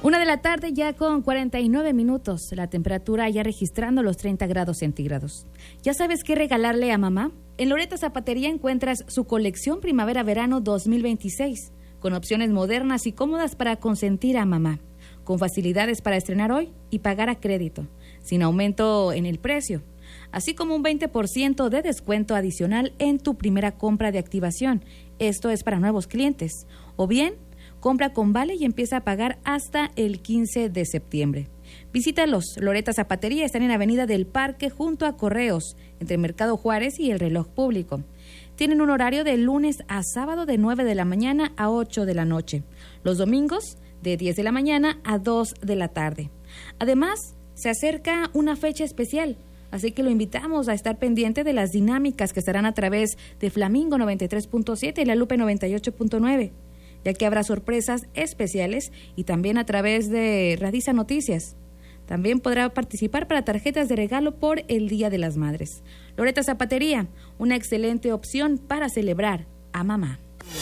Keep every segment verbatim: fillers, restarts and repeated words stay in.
Una de la tarde ya con cuarenta y nueve minutos, la temperatura ya registrando los treinta grados centígrados. ¿Ya sabes qué regalarle a mamá? En Loreta Zapatería encuentras su colección Primavera-Verano dos mil veintiséis, con opciones modernas y cómodas para consentir a mamá, con facilidades para estrenar hoy y pagar a crédito, sin aumento en el precio, así como un veinte por ciento de descuento adicional en tu primera compra de activación. Esto es para nuevos clientes. O bien, compra con vale y empieza a pagar hasta el quince de septiembre. Visítalos. Loreta Zapatería están en Avenida del Parque junto a Correos, entre Mercado Juárez y el Reloj Público. Tienen un horario de lunes a sábado de nueve de la mañana a ocho de la noche. Los domingos de diez de la mañana a dos de la tarde. Además, se acerca una fecha especial, así que lo invitamos a estar pendiente de las dinámicas que estarán a través de Flamingo noventa y tres punto siete y La Lupe noventa y ocho punto nueve. Ya que habrá sorpresas especiales y también a través de Radiza Noticias. También podrá participar para tarjetas de regalo por el Día de las Madres. Loreta Zapatería, una excelente opción para celebrar a mamá.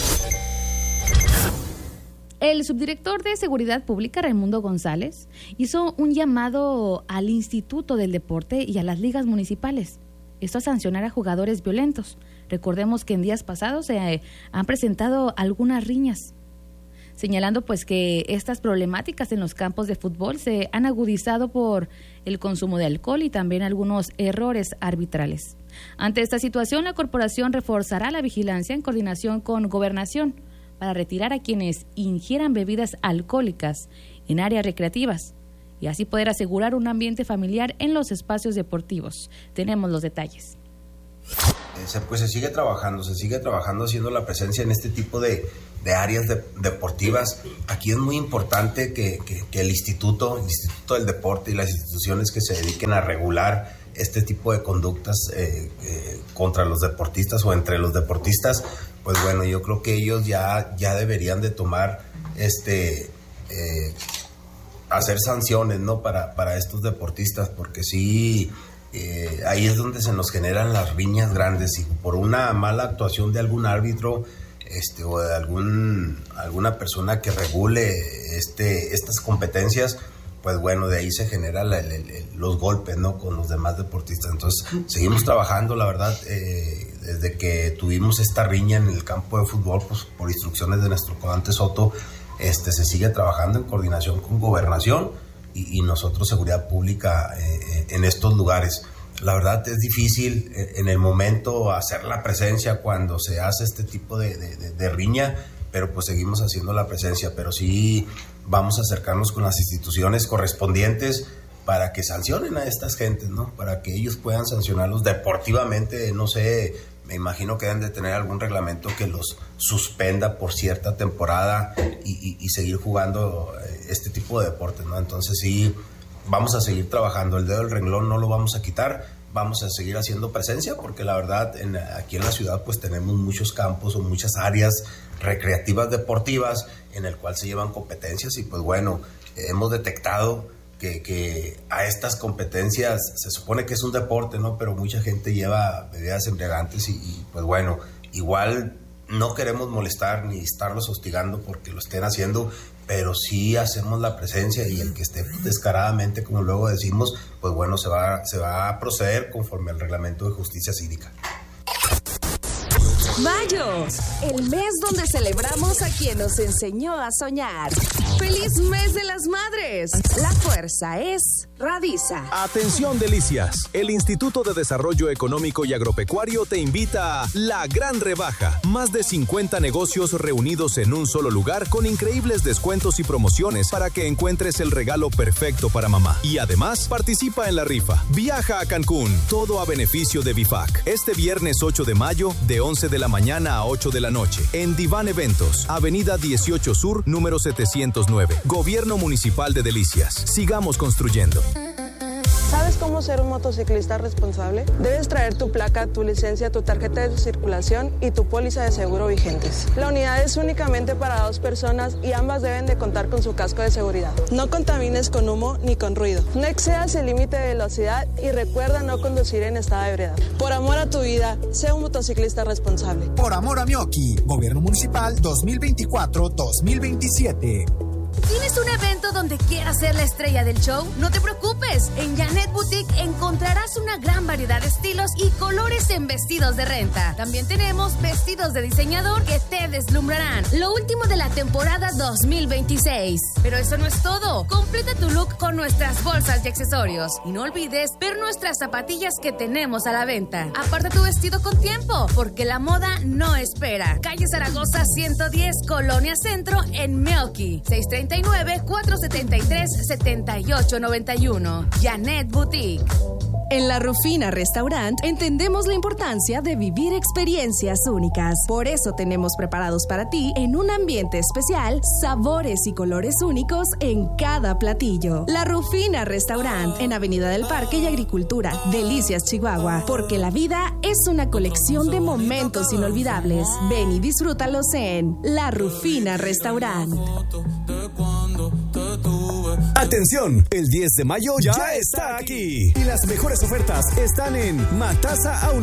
El subdirector de Seguridad Pública, Raimundo González, hizo un llamado al Instituto del Deporte y a las ligas municipales. Esto a sancionar a jugadores violentos. Recordemos que en días pasados se eh, han presentado algunas riñas, señalando pues que estas problemáticas en los campos de fútbol se han agudizado por el consumo de alcohol y también algunos errores arbitrales. Ante esta situación, la corporación reforzará la vigilancia en coordinación con Gobernación para retirar a quienes ingieran bebidas alcohólicas en áreas recreativas y así poder asegurar un ambiente familiar en los espacios deportivos. Tenemos los detalles. Se, pues se sigue trabajando, se sigue trabajando haciendo la presencia en este tipo de, de áreas de, deportivas. Aquí es muy importante que, que, que el instituto, el Instituto del Deporte y las instituciones que se dediquen a regular este tipo de conductas eh, eh, contra los deportistas o entre los deportistas, pues bueno, yo creo que ellos ya, ya deberían de tomar, este, eh, hacer sanciones, ¿no? Para, para estos deportistas, porque sí... Eh, ahí es donde se nos generan las riñas grandes y por una mala actuación de algún árbitro este, o de algún, alguna persona que regule este, estas competencias, pues bueno, de ahí se generan los golpes, ¿no? Con los demás deportistas. Entonces, seguimos trabajando, la verdad, eh, desde que tuvimos esta riña en el campo de fútbol, pues por instrucciones de nuestro comandante Soto, este, se sigue trabajando en coordinación con Gobernación y nosotros Seguridad Pública eh, en estos lugares. La verdad es difícil eh, en el momento hacer la presencia cuando se hace este tipo de, de, de, de riña, pero pues seguimos haciendo la presencia, pero sí vamos a acercarnos con las instituciones correspondientes para que sancionen a estas gentes, ¿no? Para que ellos puedan sancionarlos deportivamente, no sé, me imagino que deben de tener algún reglamento que los suspenda por cierta temporada y, y, y seguir jugando este tipo de deportes, ¿no? Entonces sí, vamos a seguir trabajando, el dedo del renglón no lo vamos a quitar, vamos a seguir haciendo presencia porque la verdad en, aquí en la ciudad pues tenemos muchos campos o muchas áreas recreativas deportivas en el cual se llevan competencias y pues bueno, hemos detectado que, que a estas competencias se supone que es un deporte, ¿no? Pero mucha gente lleva bebidas embriagantes y, y pues bueno, igual no queremos molestar ni estarlos hostigando porque lo estén haciendo, pero sí hacemos la presencia y el que esté descaradamente, como luego decimos, pues bueno, se va, se va a proceder conforme al reglamento de justicia cívica. Mayo, el mes donde celebramos a quien nos enseñó a soñar. ¡Feliz mes de las madres! La fuerza es Radiza. Atención, delicias. El Instituto de Desarrollo Económico y Agropecuario te invita a La Gran Rebaja. Más de cincuenta negocios reunidos en un solo lugar con increíbles descuentos y promociones para que encuentres el regalo perfecto para mamá. Y además, participa en la rifa. Viaja a Cancún, todo a beneficio de BIFAC. Este viernes ocho de mayo, de once de la mañana a ocho de la noche, en Diván Eventos, Avenida dieciocho Sur, número setecientos nueve. Gobierno Municipal de Delicias. Sigamos construyendo. ¿Sabes cómo ser un motociclista responsable? Debes traer tu placa, tu licencia, tu tarjeta de circulación y tu póliza de seguro vigentes. La unidad es únicamente para dos personas y ambas deben de contar con su casco de seguridad. No contamines con humo ni con ruido. No excedas el límite de velocidad y recuerda no conducir en estado de ebriedad. Por amor a tu vida, sé un motociclista responsable. Por amor a Mioki, Gobierno Municipal dos mil veinticuatro a dos mil veintisiete. ¿Tienes un evento donde quieras ser la estrella del show? No te preocupes, en Janet Boutique encontrarás una gran variedad de estilos y colores en vestidos de renta. También tenemos vestidos de diseñador que te deslumbrarán. Lo último de la temporada dos mil veintiséis. Pero eso no es todo. Completa tu look con nuestras bolsas y accesorios. Y no olvides ver nuestras zapatillas que tenemos a la venta. Aparta tu vestido con tiempo, porque la moda no espera. Calle Zaragoza ciento diez, Colonia Centro, en Meoqui. seis tres nueve, cuatro siete tres, siete ocho nueve uno. Janet Boutique. En La Rufina Restaurant entendemos la importancia de vivir experiencias únicas. Por eso tenemos preparados para ti, en un ambiente especial, sabores y colores únicos en cada platillo. La Rufina Restaurant, en Avenida del Parque y Agricultura, Delicias, Chihuahua. Porque la vida es una colección de momentos inolvidables. Ven y disfrútalos en La Rufina Restaurant. Atención, el diez de mayo ya, ya está aquí. Y las mejores ofertas están en Matasa Outlet.